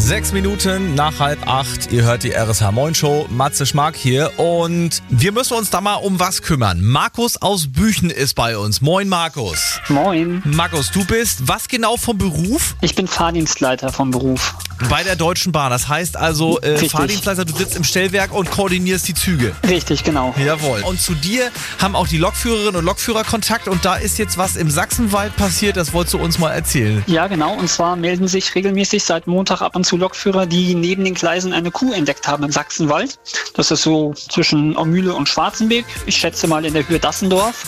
6 Minuten nach 7:30. Ihr hört die RSH Moin Show. Matze Schmark hier. Und wir müssen uns da mal um was kümmern. Markus aus Büchen ist bei uns. Moin, Markus. Moin. Markus, du bist was genau vom Beruf? Ich bin Fahrdienstleiter vom Beruf. Bei der Deutschen Bahn. Das heißt also, Fahrdienstleiter, du sitzt im Stellwerk und koordinierst die Züge. Richtig, genau. Jawohl. Und zu dir haben auch die Lokführerinnen und Lokführer Kontakt. Und da ist jetzt was im Sachsenwald passiert. Das wolltest du uns mal erzählen. Ja, genau. Und zwar melden sich regelmäßig seit Montag ab und zu Lokführer, die neben den Gleisen eine Kuh entdeckt haben im Sachsenwald. Das ist so zwischen Aumühle und Schwarzenbeek. Ich schätze mal in der Höhe Dassendorf.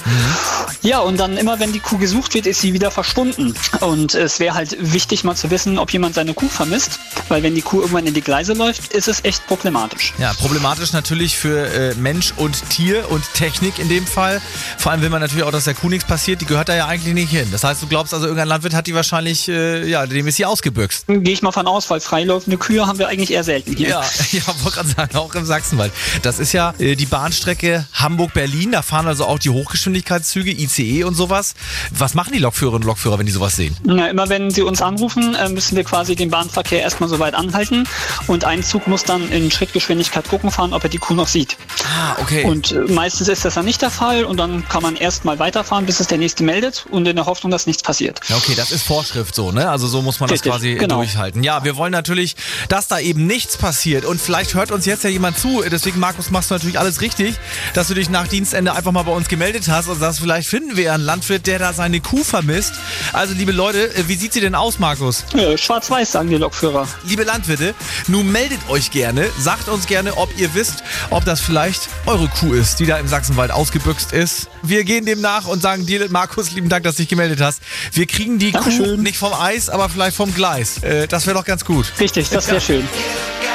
Ja, und dann immer, wenn die Kuh gesucht wird, ist sie wieder verschwunden. Und es wäre halt wichtig mal zu wissen, ob jemand seine Kuh vermisst. Weil wenn die Kuh irgendwann in die Gleise läuft, ist es echt problematisch. Ja, problematisch natürlich für Mensch und Tier und Technik in dem Fall. Vor allem will man natürlich auch, dass der Kuh nichts passiert. Die gehört da ja eigentlich nicht hin. Das heißt, du glaubst also, irgendein Landwirt hat die wahrscheinlich, dem ist sie ausgebüxt. Gehe ich mal von aus, weil freilaufende Kühe haben wir eigentlich eher selten hier. Ja, wollte gerade sagen, auch im Sachsenwald. Das ist ja die Bahnstrecke Hamburg-Berlin. Da fahren also auch die Hochgeschwindigkeitszüge, ICE und sowas. Was machen die Lokführerinnen und Lokführer, wenn die sowas sehen? Ja, immer wenn sie uns anrufen, müssen wir quasi den Bahnverkehr erstmal so weit anhalten. Und ein Zug muss dann in Schrittgeschwindigkeit gucken fahren, ob er die Kuh noch sieht. Ah, okay. Und meistens ist das dann nicht der Fall. Und dann kann man erstmal weiterfahren, bis es der Nächste meldet. Und in der Hoffnung, dass nichts passiert. Ja, okay, das ist Vorschrift so, ne? Also so muss man Richtig, das quasi genau durchhalten. Ja, wir wollen natürlich, dass da eben nichts passiert. Und vielleicht hört uns jetzt ja jemand zu. Deswegen, Markus, machst du natürlich alles richtig, dass du dich nach Dienstende einfach mal bei uns gemeldet hast und sagst, vielleicht finden wir ja einen Landwirt, der da seine Kuh vermisst. Also, liebe Leute, wie sieht sie denn aus, Markus? Ja, schwarz-weiß, sagen die Lokführer. Liebe Landwirte, nun meldet euch gerne. Sagt uns gerne, ob ihr wisst, ob das vielleicht eure Kuh ist, die da im Sachsenwald ausgebüxt ist. Wir gehen dem nach und sagen dir, Markus, lieben Dank, dass du dich gemeldet hast. Wir kriegen die Kuh nicht vom Eis, aber vielleicht vom Gleis. Das wäre doch ganz gut. Richtig, das wäre schön.